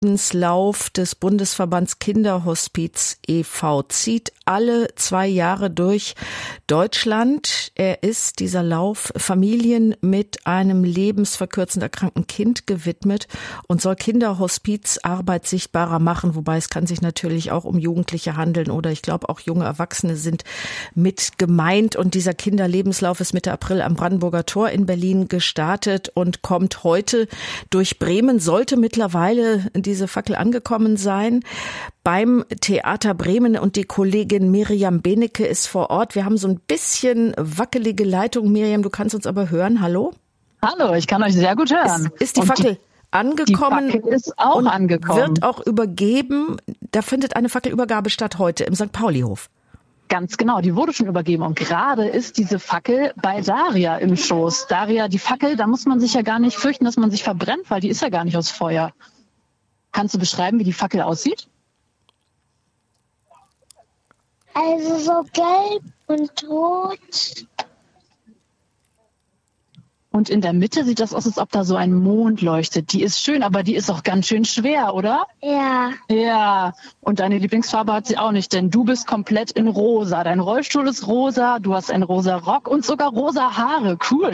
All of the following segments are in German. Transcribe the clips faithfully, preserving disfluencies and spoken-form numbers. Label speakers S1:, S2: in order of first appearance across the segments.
S1: Lebenslauf des Bundesverbands Kinderhospiz e V zieht alle zwei Jahre durch Deutschland. Er ist, dieser Lauf, Familien mit einem lebensverkürzend erkrankten Kind gewidmet und soll Kinderhospizarbeit sichtbarer machen, wobei es kann sich natürlich auch um Jugendliche handeln oder ich glaube auch junge Erwachsene sind mit gemeint. Und dieser Kinderlebenslauf ist Mitte April am Brandenburger Tor in Berlin gestartet und kommt heute durch Bremen, sollte mittlerweile diese Fackel angekommen sein beim Theater Bremen und die Kollegin Miriam Benecke ist vor Ort. Wir haben so ein bisschen wackelige Leitung. Miriam, du kannst uns aber hören. Hallo?
S2: Hallo, ich kann euch sehr gut hören.
S1: Ist, ist die und Fackel die, angekommen?
S2: Die Fackel ist auch
S1: und
S2: angekommen.
S1: Wird auch übergeben. Da findet eine Fackelübergabe statt heute im Sankt Pauli-Hof.
S2: Ganz genau, die wurde schon übergeben und gerade ist diese Fackel bei Daria im Schoß. Daria, die Fackel, da muss man sich ja gar nicht fürchten, dass man sich verbrennt, weil die ist ja gar nicht aus Feuer. Kannst du beschreiben, wie die Fackel aussieht?
S3: Also so gelb und rot.
S2: Und in der Mitte sieht das aus, als ob da so ein Mond leuchtet. Die ist schön, aber die ist auch ganz schön schwer, oder?
S3: Ja.
S2: Ja. Und deine Lieblingsfarbe hat sie auch nicht, denn du bist komplett in rosa. Dein Rollstuhl ist rosa, du hast einen rosa Rock und sogar rosa Haare. Cool.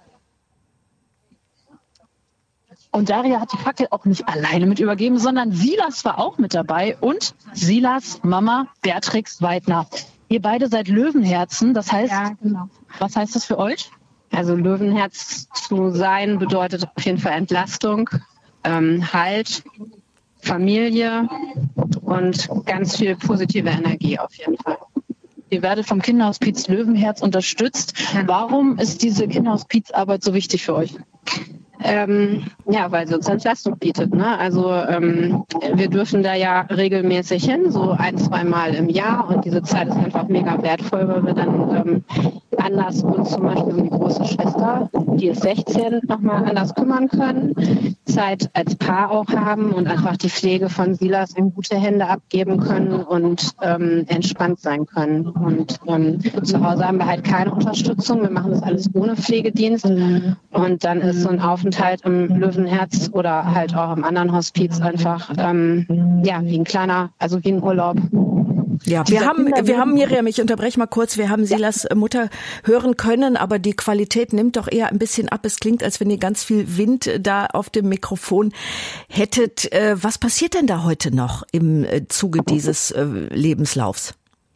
S2: Und Daria hat die Fackel auch nicht alleine mit übergeben, sondern Silas war auch mit dabei und Silas Mama Beatrix Weidner. Ihr beide seid Löwenherzen, das heißt,
S4: ja, genau.
S2: Was heißt das für euch?
S4: Also Löwenherz zu sein bedeutet auf jeden Fall Entlastung, ähm, Halt, Familie und ganz viel positive Energie auf jeden Fall.
S2: Ihr werdet vom Kinderhospiz Löwenherz unterstützt. Warum ist diese Kinderhospizarbeit so wichtig für euch?
S4: Ähm, ja, weil sie uns Entlastung bietet. Ne? Also ähm, wir dürfen da ja regelmäßig hin, so ein, zwei Mal im Jahr. Und diese Zeit ist einfach mega wertvoll, weil wir dann ähm, anders uns zum Beispiel um die große Schwester, die ist sechzehn, nochmal anders kümmern können, Zeit als Paar auch haben und einfach die Pflege von Silas in gute Hände abgeben können und ähm, entspannt sein können. Und ähm, zu Hause haben wir halt keine Unterstützung. Wir machen das alles ohne Pflegedienst. Und dann ist so ein Aufenthalt im Löwenherz oder halt auch im anderen Hospiz einfach ähm, ja wie ein kleiner, also wie ein Urlaub.
S1: Ja, wir haben, wir haben Miriam, ich unterbreche mal kurz, wir haben Silas Mutter hören können, aber die Qualität nimmt doch eher ein bisschen ab. Es klingt, als wenn ihr ganz viel Wind da auf dem Mikrofon hättet. Was passiert denn da heute noch im Zuge dieses Lebenslaufs?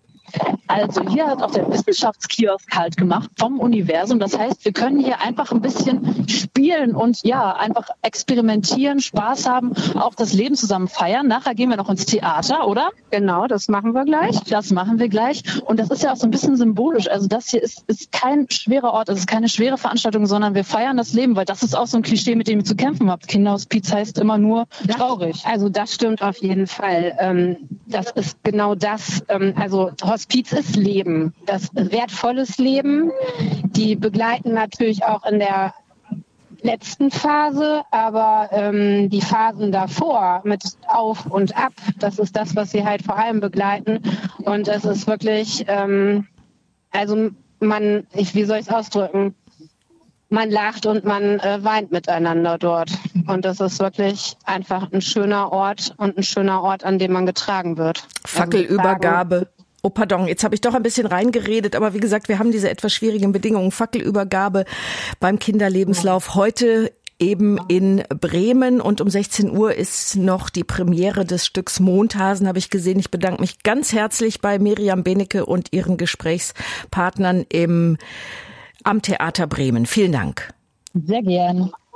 S2: Also hier hat auch der Wissenschaftskiosk halt gemacht vom Universum. Das heißt, wir können hier einfach ein bisschen spielen und ja, einfach experimentieren, Spaß haben, auch das Leben zusammen feiern. Nachher gehen wir noch ins Theater, oder?
S4: Genau, das machen wir gleich.
S2: Das machen wir gleich. Und das ist ja auch so ein bisschen symbolisch. Also das hier ist, ist kein schwerer Ort, es ist keine schwere Veranstaltung, sondern wir feiern das Leben, weil das ist auch so ein Klischee, mit dem ihr zu kämpfen habt. Kinderhospiz heißt immer nur traurig.
S4: Also das stimmt auf jeden Fall. Ähm, das ist genau das. Ähm, also Hospiz ist Leben, das wertvolles Leben. Die begleiten natürlich auch in der letzten Phase, aber ähm, die Phasen davor mit Auf und Ab, das ist das, was sie halt vor allem begleiten. Und es ist wirklich, ähm, also man, ich, wie soll ich es ausdrücken? Man lacht und man äh, weint miteinander dort. Und das ist wirklich einfach ein schöner Ort und ein schöner Ort, an dem man getragen wird.
S1: Fackelübergabe. Oh, pardon, jetzt habe ich doch ein bisschen reingeredet, aber wie gesagt, wir haben diese etwas schwierigen Bedingungen. Fackelübergabe beim Kinderlebenslauf heute eben in Bremen und um sechzehn Uhr ist noch die Premiere des Stücks Mondhasen, habe ich gesehen. Ich bedanke mich ganz herzlich bei Miriam Benecke und ihren Gesprächspartnern im, am Theater Bremen. Vielen Dank.
S2: Sehr gern.